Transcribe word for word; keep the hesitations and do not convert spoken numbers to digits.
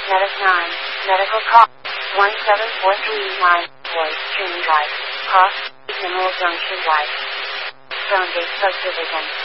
Medic nine, medical call, one seven four three nine, voice streaming drive, cross, Mineral Junction Drive. Phone date subdivision.